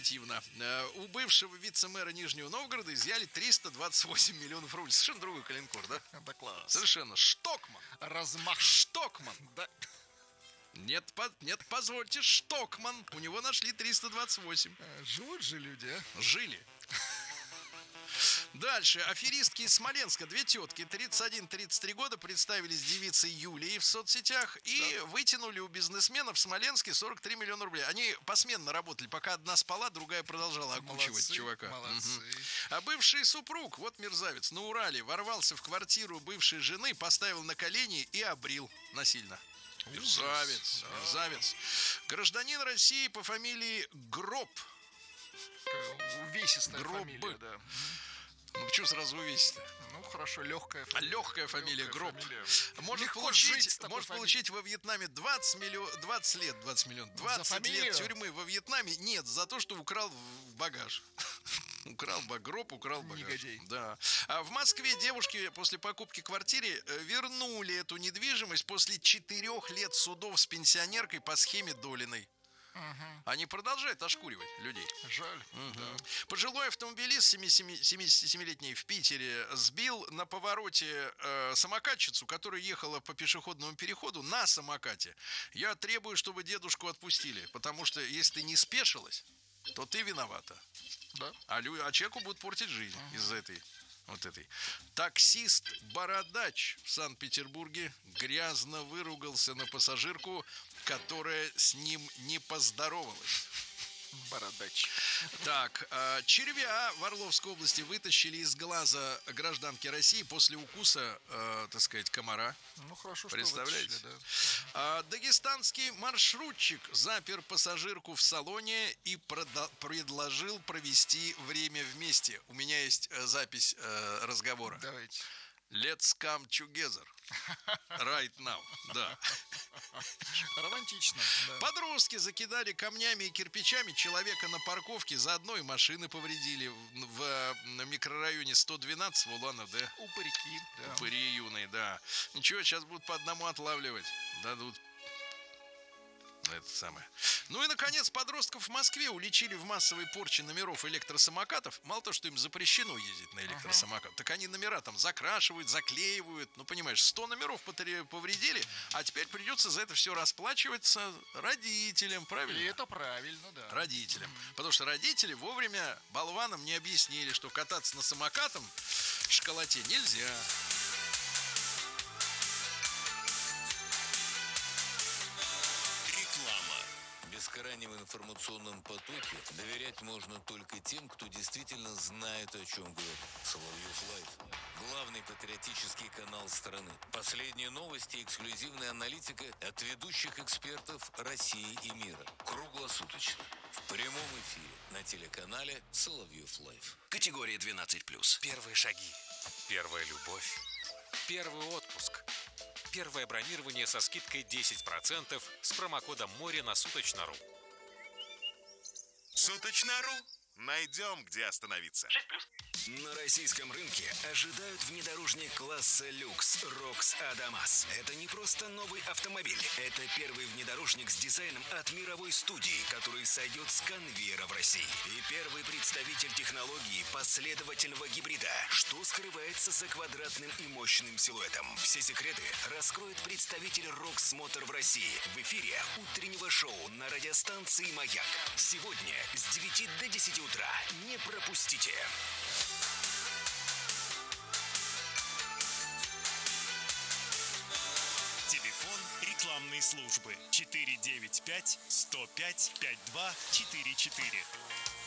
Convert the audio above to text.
позитивно. У бывшего вице-мэра Нижнего Новгорода изъяли 328 миллионов рублей. Совершенно другой коленкор, да? Да, класс. Совершенно. Штокман. Размах. Штокман. Да. Нет, позвольте, Штокман. У него нашли 328. Живут же люди, а? Жили. Дальше. Аферистки из Смоленска. Две тетки, 31-33 года, представились девицей Юлией в соцсетях и вытянули у бизнесмена в Смоленске 43 миллиона рублей. Они посменно работали, пока одна спала, другая продолжала окучивать чувака. Молодцы. А бывший супруг, вот мерзавец, на Урале ворвался в квартиру бывшей жены, поставил на колени и обрил насильно. Мерзавец, мерзавец. Гражданин России по фамилии Гроб. Увесистая фамилия, да. Ну, почему сразу увесистая? Ну, хорошо, легкая фамилия. Легкая фамилия, Гроб. Может получить во Вьетнаме 20 лет тюрьмы во Вьетнаме. Нет, за то, что украл багаж. Украл багаж. Негодяй. Да. А в Москве девушки после покупки квартиры вернули эту недвижимость после 4 лет судов с пенсионеркой по схеме Долиной. Они продолжают ошкуривать людей. Жаль. Да. Пожилой автомобилист 77-летний в Питере сбил на повороте самокатчицу, которая ехала по пешеходному переходу на самокате. Я требую, чтобы дедушку отпустили, потому что если ты не спешилась, то ты виновата. Да. А человеку будут портить жизнь из-за этой. Вот этой. Таксист-бородач в Санкт-Петербурге грязно выругался на пассажирку, которая с ним не поздоровалась. Бородач. Так, червя в Орловской области вытащили из глаза гражданки России после укуса, так сказать, комара. Ну, хорошо, что представляете? вытащили, да. Дагестанский маршрутчик запер пассажирку в салоне и предложил провести время вместе. У меня есть запись разговора. Давайте. Let's come together. Right now. Да. Романтично. Да. Подростки закидали камнями и кирпичами человека на парковке, заодно и машины повредили в микрорайоне 112 в Улан-Удэ. Упырьки. Да. Упыри юные, да. Ничего, сейчас будут по одному отлавливать. Дадут. Это самое. Ну и, наконец, подростков в Москве уличили в массовой порче номеров электросамокатов. Мало того, что им запрещено ездить на электросамокатах, так они номера там закрашивают, заклеивают. Ну, понимаешь, 100 номеров повредили, а теперь придется за это все расплачиваться родителям, правильно? И это правильно, да. Родителям. Потому что родители вовремя болванам не объяснили, что кататься на самокатом в школоте нельзя. В бескрайнем информационном потоке доверять можно только тем, кто действительно знает, о чем говорит. Соловьев Лайв. Главный патриотический канал страны. Последние новости и эксклюзивная аналитика от ведущих экспертов России и мира. Круглосуточно. В прямом эфире на телеканале Соловьев Лайв. Категория 12+. Первые шаги. Первая любовь. Первый отпуск. Первое бронирование со скидкой 10% с промокодом МОРЕ на Суточно.ру. Суточно.ру. Найдем, где остановиться. 6+. На российском рынке ожидают внедорожник класса люкс Rox Adamas. Это не просто новый автомобиль. Это первый внедорожник с дизайном от мировой студии, который сойдет с конвейера в России. И первый представитель технологии последовательного гибрида. Что скрывается за квадратным и мощным силуэтом? Все секреты раскроет представитель Rox Motor в России в эфире утреннего шоу на радиостанции «Маяк». Сегодня с 9 до 10 утра. Не пропустите. Телефон рекламной службы 495 105 5244.